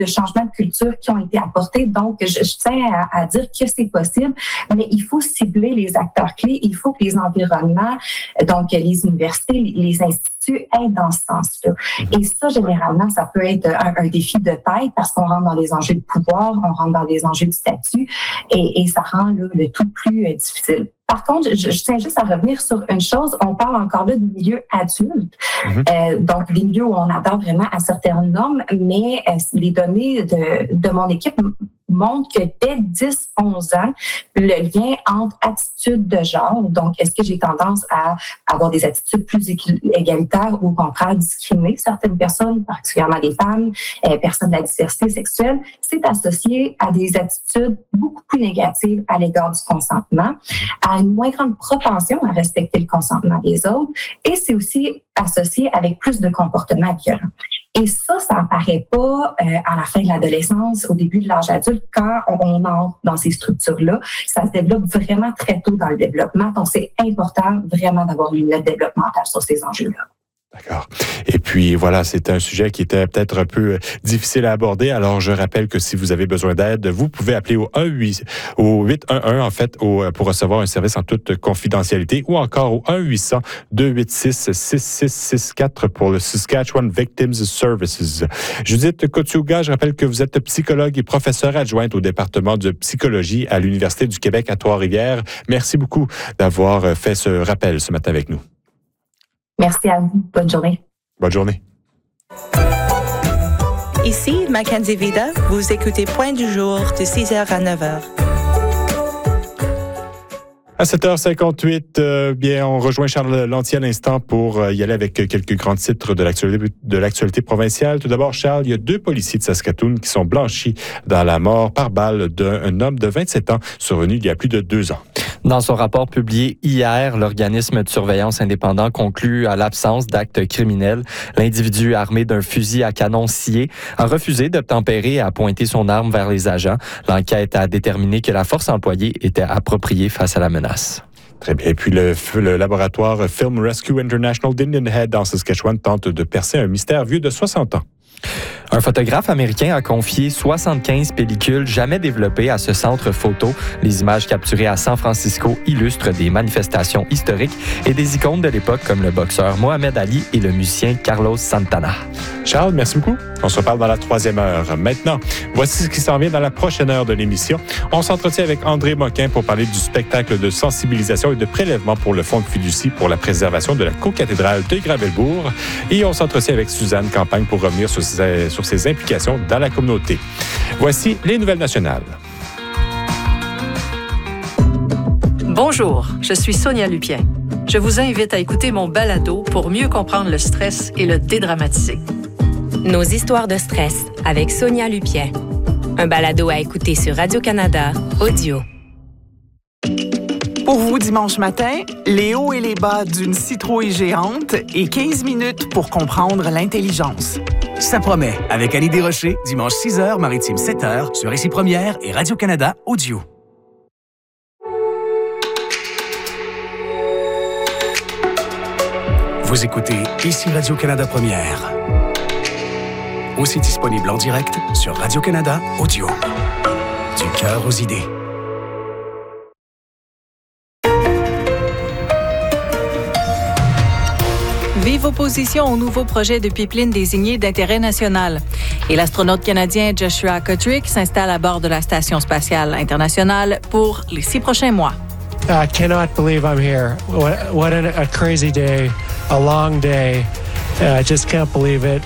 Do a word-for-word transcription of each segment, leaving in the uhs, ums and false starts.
de changements de culture qui ont été apportés. Donc, je, je tiens à, à dire que c'est possible, mais il faut cibler les acteurs clés. Il faut que les environnements, donc les universités, les instituts aident dans ce sens-là. Et ça, généralement, ça peut être un, un défi de taille parce qu'on rentre dans des enjeux de pouvoir, on rentre dans des enjeux de statut et, et ça rend là, le tout plus euh, difficile. Par contre, je, je tiens juste à revenir sur une chose. On parle encore là du milieu adulte, mm-hmm. euh, donc des milieux où on adhère vraiment à certaines normes, mais euh, les données de, de mon équipe montrent que dès dix à onze ans, le lien entre attitude de genre, donc est-ce que j'ai tendance à avoir des attitudes plus égalitaires ou au contraire discriminer certaines personnes, particulièrement les femmes, euh, personnes de la diversité sexuelle, c'est associé à des attitudes beaucoup plus négatives à l'égard du consentement, à une moins grande propension à respecter le consentement des autres, et c'est aussi associé avec plus de comportements violents. Et ça, ça n'apparaît pas euh, à la fin de l'adolescence, au début de l'âge adulte, quand on entre dans ces structures-là. Ça se développe vraiment très tôt dans le développement. Donc, c'est important vraiment d'avoir une lunettes développementale sur ces enjeux-là. D'accord. Et puis voilà, c'est un sujet qui était peut-être un peu difficile à aborder. Alors je rappelle que si vous avez besoin d'aide, vous pouvez appeler au un huit au huit un un en fait au, pour recevoir un service en toute confidentialité, ou encore au un huit cents deux huit six six six six quatre pour le Saskatchewan Victims Services. Judith Coutuga, je rappelle que vous êtes psychologue et professeure adjointe au département de psychologie à l'Université du Québec à Trois-Rivières. Merci beaucoup d'avoir fait ce rappel ce matin avec nous. Merci à vous. Bonne journée. Bonne journée. Ici Mackenzie Vida, vous écoutez Point du jour de six heures à neuf heures. À sept heures cinquante-huit, euh, bien, on rejoint Charles Lantier à l'instant pour euh, y aller avec quelques grands titres de l'actualité, de l'actualité provinciale. Tout d'abord, Charles, il y a deux policiers de Saskatoon qui sont blanchis dans la mort par balle d'un homme de vingt-sept ans survenu il y a plus de deux ans. Dans son rapport publié hier, l'organisme de surveillance indépendant conclut à l'absence d'actes criminels. L'individu armé d'un fusil à canon scié a refusé d'obtempérer et a pointé son arme vers les agents. L'enquête a déterminé que la force employée était appropriée face à la menace. Très bien. Et puis le, le laboratoire Film Rescue International d'Indian Head dans Saskatchewan tente de percer un mystère vieux de soixante ans. Un photographe américain a confié soixante-quinze pellicules jamais développées à ce centre photo. Les images capturées à San Francisco illustrent des manifestations historiques et des icônes de l'époque comme le boxeur Mohamed Ali et le musicien Carlos Santana. Charles, merci beaucoup. On se reparle dans la troisième heure. Maintenant, voici ce qui s'en vient dans la prochaine heure de l'émission. On s'entretient avec André Moquin pour parler du spectacle de sensibilisation et de prélèvement pour le Fonds de fiducie pour la préservation de la cocathédrale de Gravelbourg. Et on s'entretient avec Suzanne Campagne pour revenir sur ses, sur ses implications dans la communauté. Voici les nouvelles nationales. Bonjour, je suis Sonia Lupien. Je vous invite à écouter mon balado pour mieux comprendre le stress et le dédramatiser. Nos histoires de stress avec Sonia Lupien. Un balado à écouter sur Radio-Canada Audio. Pour vous, dimanche matin, les hauts et les bas d'une citrouille géante et quinze minutes pour comprendre l'intelligence. Ça promet, avec Annie Desrochers, dimanche six heures, maritime sept heures, sur Ici Première et Radio-Canada Audio. Vous écoutez Ici Radio-Canada Première. Aussi disponible en direct sur Radio-Canada Audio. Du cœur aux idées. Vive opposition au nouveau projet de pipeline désigné d'intérêt national. Et l'astronaute canadien Joshua Kotrick s'installe à bord de la Station spatiale internationale pour les six prochains mois. I cannot believe I'm here. What, what a, a crazy day, a long day. Uh, I just can't believe it.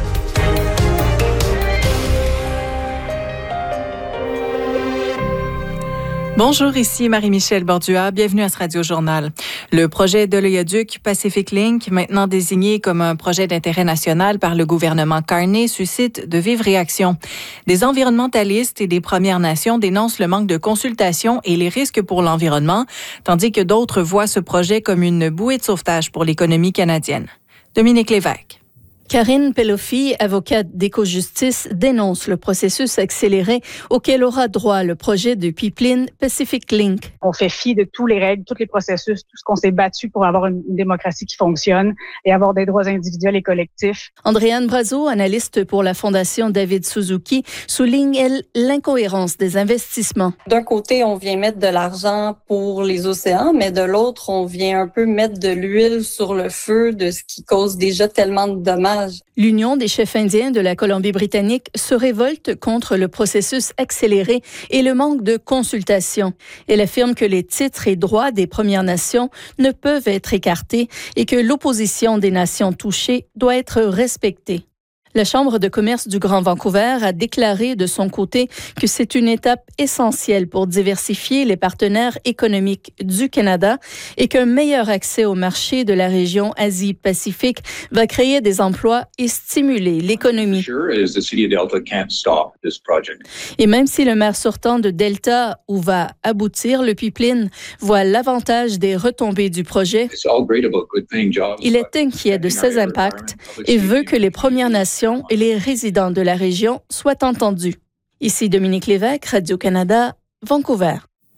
Bonjour, ici Marie-Michel Bordua. Bienvenue à ce Radio-Journal. Le projet d'oléoduc Pacific Link, maintenant désigné comme un projet d'intérêt national par le gouvernement Carney, suscite de vives réactions. Des environnementalistes et des Premières Nations dénoncent le manque de consultation et les risques pour l'environnement, tandis que d'autres voient ce projet comme une bouée de sauvetage pour l'économie canadienne. Dominique Lévesque. Karine Pelofi, avocate d'Éco-Justice, dénonce le processus accéléré auquel aura droit le projet de pipeline Pacific Link. On fait fi de tous les règles, tous les processus, tout ce qu'on s'est battu pour avoir une, une démocratie qui fonctionne et avoir des droits individuels et collectifs. Andréane Brazo, analyste pour la Fondation David Suzuki, souligne, elle, l'incohérence des investissements. D'un côté, on vient mettre de l'argent pour les océans, mais de l'autre, on vient un peu mettre de l'huile sur le feu de ce qui cause déjà tellement de dommages. L'Union des chefs indiens de la Colombie-Britannique se révolte contre le processus accéléré et le manque de consultation. Elle affirme que les titres et droits des Premières Nations ne peuvent être écartés et que l'opposition des nations touchées doit être respectée. La Chambre de commerce du Grand Vancouver a déclaré de son côté que c'est une étape essentielle pour diversifier les partenaires économiques du Canada et qu'un meilleur accès au marché de la région Asie-Pacifique va créer des emplois et stimuler l'économie. Et même si le maire sortant de Delta, où va aboutir le pipeline, voit l'avantage des retombées du projet, il est inquiet de ses impacts et veut que les Premières Nations et les résidents de la région soient entendus. Ici Dominique Lévesque, Radio-Canada, Vancouver.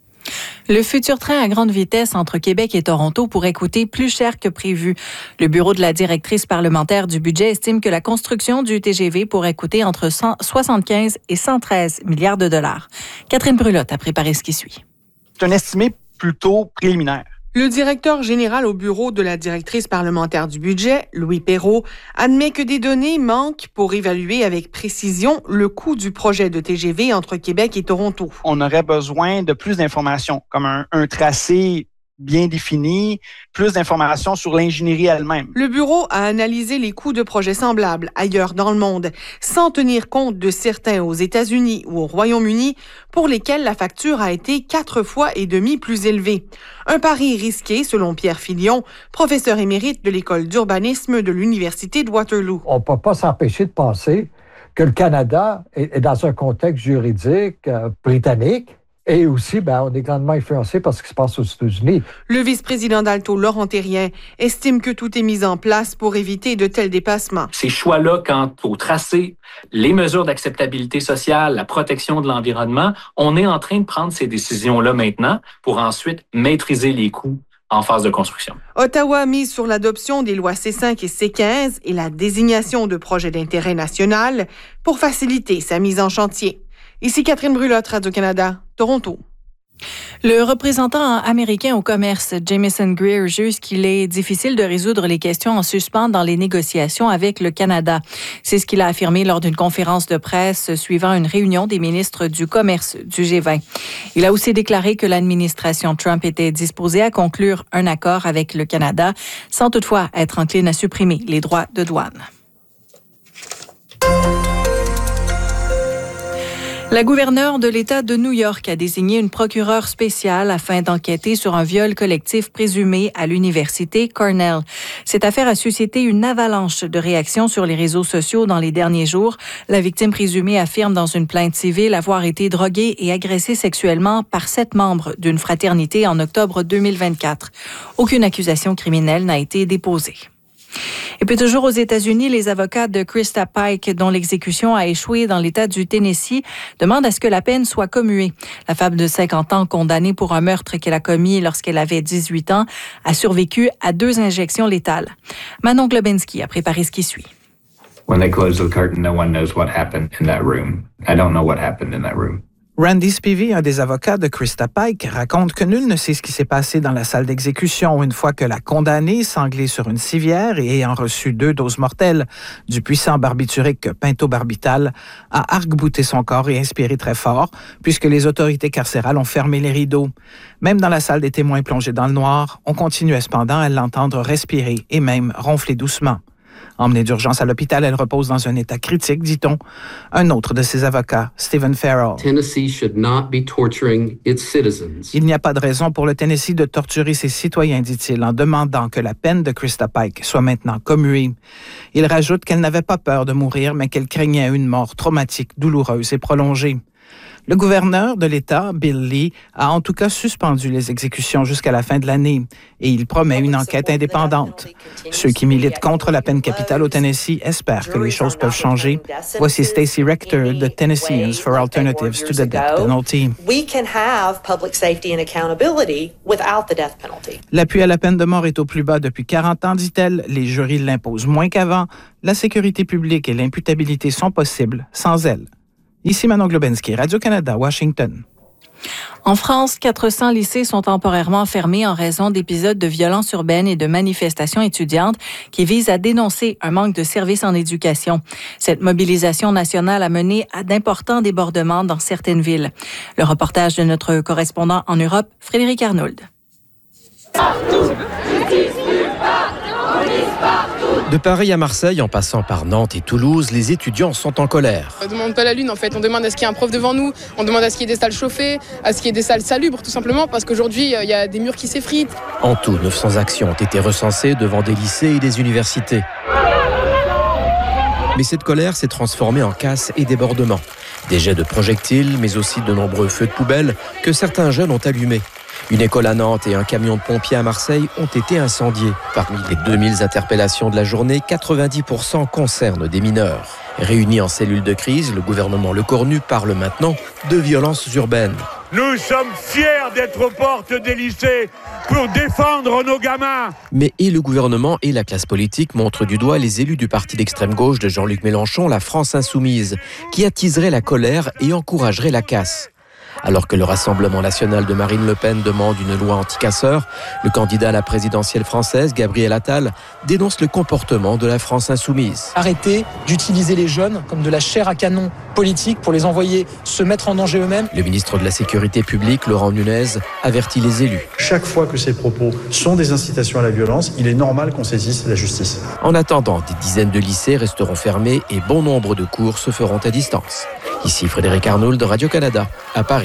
Le futur train à grande vitesse entre Québec et Toronto pourrait coûter plus cher que prévu. Le bureau de la directrice parlementaire du budget estime que la construction du T G V pourrait coûter entre cent soixante-quinze et cent treize milliards de dollars. Catherine Brulotte a préparé ce qui suit. C'est un estimé plutôt préliminaire. Le directeur général au bureau de la directrice parlementaire du budget, Louis Perrault, admet que des données manquent pour évaluer avec précision le coût du projet de T G V entre Québec et Toronto. On aurait besoin de plus d'informations, comme un, un tracé bien défini, plus d'informations sur l'ingénierie elle-même. Le bureau a analysé les coûts de projets semblables ailleurs dans le monde, sans tenir compte de certains aux États-Unis ou au Royaume-Uni, pour lesquels la facture a été quatre fois et demi plus élevée. Un pari risqué, selon Pierre Filion, professeur émérite de l'école d'urbanisme de l'Université de Waterloo. On ne peut pas s'empêcher de penser que le Canada est dans un contexte juridique euh, britannique. Et aussi, ben, on est grandement influencé par ce qui se passe aux États-Unis. Le vice-président d'Alto, Laurent Thérien, estime que tout est mis en place pour éviter de tels dépassements. Ces choix-là, quant au tracé, les mesures d'acceptabilité sociale, la protection de l'environnement, on est en train de prendre ces décisions-là maintenant pour ensuite maîtriser les coûts en phase de construction. Ottawa mise sur l'adoption des lois C cinq et C quinze et la désignation de projets d'intérêt national pour faciliter sa mise en chantier. Ici Catherine Brulotte, Radio-Canada, Toronto. Le représentant américain au commerce, Jamieson Greer, juge qu'il est difficile de résoudre les questions en suspens dans les négociations avec le Canada. C'est ce qu'il a affirmé lors d'une conférence de presse suivant une réunion des ministres du commerce du G vingt. Il a aussi déclaré que l'administration Trump était disposée à conclure un accord avec le Canada, sans toutefois être encline à supprimer les droits de douane. La gouverneure de l'État de New York a désigné une procureure spéciale afin d'enquêter sur un viol collectif présumé à l'université Cornell. Cette affaire a suscité une avalanche de réactions sur les réseaux sociaux dans les derniers jours. La victime présumée affirme dans une plainte civile avoir été droguée et agressée sexuellement par sept membres d'une fraternité en octobre deux mille vingt-quatre. Aucune accusation criminelle n'a été déposée. Et puis toujours aux États-Unis, les avocats de Krista Pike, dont l'exécution a échoué dans l'État du Tennessee, demandent à ce que la peine soit commuée. La femme de cinquante ans, condamnée pour un meurtre qu'elle a commis lorsqu'elle avait dix-huit ans, a survécu à deux injections létales. Manon Globinski a préparé ce qui suit. When they close the curtain, no one knows what happened in that room. I don't know what happened in that room. Randy Spivey, un des avocats de Krista Pike, raconte que nul ne sait ce qui s'est passé dans la salle d'exécution une fois que la condamnée, sanglée sur une civière et ayant reçu deux doses mortelles du puissant barbiturique pentobarbital, a arc-bouté son corps et inspiré très fort, puisque les autorités carcérales ont fermé les rideaux. Même dans la salle des témoins plongés dans le noir, on continuait cependant à l'entendre respirer et même ronfler doucement. Emmenée d'urgence à l'hôpital, elle repose dans un état critique, dit-on. Un autre de ses avocats, Stephen Farrell. Tennessee should not be torturing its citizens. Il n'y a pas de raison pour le Tennessee de torturer ses citoyens, dit-il, en demandant que la peine de Krista Pike soit maintenant commuée. Il rajoute qu'elle n'avait pas peur de mourir, mais qu'elle craignait une mort traumatique, douloureuse et prolongée. Le gouverneur de l'État, Bill Lee, a en tout cas suspendu les exécutions jusqu'à la fin de l'année et il promet une enquête indépendante. Ceux qui militent contre la peine capitale au Tennessee espèrent que les choses peuvent changer. Voici Stacey Rector de Tennesseans for Alternatives to the Death Penalty. L'appui à la peine de mort est au plus bas depuis quarante ans, dit-elle. Les jurys l'imposent moins qu'avant. La sécurité publique et l'imputabilité sont possibles sans elle. Ici Manon Globensky, Radio-Canada, Washington. En France, quatre cents lycées sont temporairement fermés en raison d'épisodes de violence urbaine et de manifestations étudiantes qui visent à dénoncer un manque de services en éducation. Cette mobilisation nationale a mené à d'importants débordements dans certaines villes. Le reportage de notre correspondant en Europe, Frédéric Arnould. Partout, De Paris à Marseille, en passant par Nantes et Toulouse, les étudiants sont en colère. On ne demande pas la lune en fait, on demande à ce qu'il y ait un prof devant nous, on demande à ce qu'il y ait des salles chauffées, à ce qu'il y ait des salles salubres tout simplement parce qu'aujourd'hui il y a des murs qui s'effritent. En tout, neuf cents actions ont été recensées devant des lycées et des universités. Mais cette colère s'est transformée en casse et débordement. Des jets de projectiles, mais aussi de nombreux feux de poubelle que certains jeunes ont allumés. Une école à Nantes et un camion de pompiers à Marseille ont été incendiés. Parmi les deux mille interpellations de la journée, quatre-vingt-dix pour cent concernent des mineurs. Réunis en cellule de crise, le gouvernement Lecornu parle maintenant de violences urbaines. Nous sommes fiers d'être aux portes des lycées pour défendre nos gamins. Mais et le gouvernement et la classe politique montrent du doigt les élus du parti d'extrême gauche de Jean-Luc Mélenchon, la France Insoumise, qui attiserait la colère et encouragerait la casse. Alors que le Rassemblement national de Marine Le Pen demande une loi anti-casseurs, le candidat à la présidentielle française, Gabriel Attal, dénonce le comportement de la France insoumise. Arrêtez d'utiliser les jeunes comme de la chair à canon politique pour les envoyer se mettre en danger eux-mêmes. Le ministre de la Sécurité publique, Laurent Nunez, avertit les élus. Chaque fois que ces propos sont des incitations à la violence, il est normal qu'on saisisse la justice. En attendant, des dizaines de lycées resteront fermés et bon nombre de cours se feront à distance. Ici Frédéric Arnould de Radio-Canada, à Paris.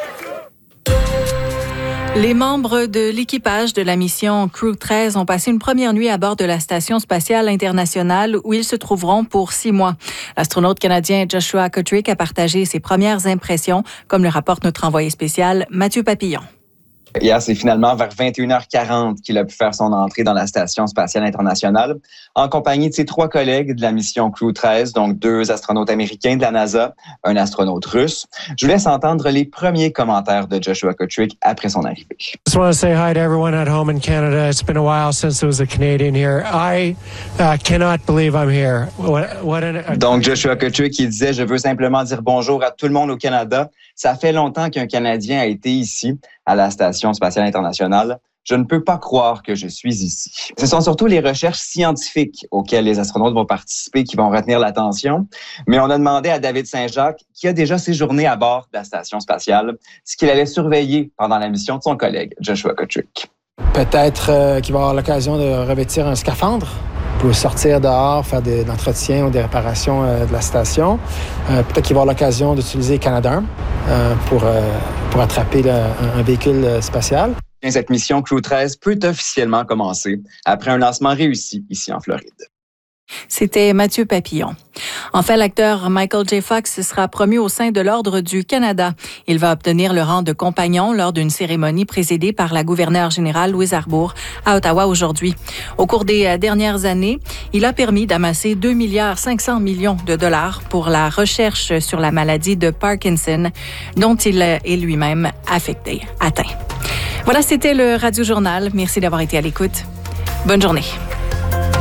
Les membres de l'équipage de la mission Crew treize ont passé une première nuit à bord de la Station spatiale internationale où ils se trouveront pour six mois. L'astronaute canadien Joshua Kotrick a partagé ses premières impressions, comme le rapporte notre envoyé spécial Mathieu Papillon. Hier, c'est finalement vers vingt et une heures quarante qu'il a pu faire son entrée dans la Station spatiale internationale en compagnie de ses trois collègues de la mission Crew treize, donc deux astronautes américains de la NASA, un astronaute russe. Je vous laisse entendre les premiers commentaires de Joshua Kotrick après son arrivée. I just want to say hi to everyone at home in Canada. It's been a while since there was a Canadian here. I uh, cannot believe I'm here. What, what an... Donc, Joshua Kotrick qui disait « Je veux simplement dire bonjour à tout le monde au Canada. Ça fait longtemps qu'un Canadien a été ici, à la Station spatiale internationale. Je ne peux pas croire que je suis ici. » Ce sont surtout les recherches scientifiques auxquelles les astronautes vont participer qui vont retenir l'attention. Mais on a demandé à David Saint-Jacques, qui a déjà séjourné à bord de la Station spatiale, ce qu'il allait surveiller pendant la mission de son collègue, Joshua Kotrick. Peut-être euh, qu'il va avoir l'occasion de revêtir un scaphandre pour sortir dehors, faire des entretiens ou des réparations euh, de la station. Euh, peut-être qu'il va avoir l'occasion d'utiliser Canadarm euh, pour, euh, pour attraper le, un, un véhicule spatial. Cette mission Crew treize peut officiellement commencer après un lancement réussi ici en Floride. C'était Mathieu Papillon. Enfin, l'acteur Michael J. Fox sera promu au sein de l'Ordre du Canada. Il va obtenir le rang de compagnon lors d'une cérémonie présidée par la gouverneure générale Louise Arbour à Ottawa aujourd'hui. Au cours des dernières années, il a permis d'amasser deux milliards cinq cents millions de dollars pour la recherche sur la maladie de Parkinson, dont il est lui-même affecté, atteint. Voilà, c'était le Radio Journal. Merci d'avoir été à l'écoute. Bonne journée.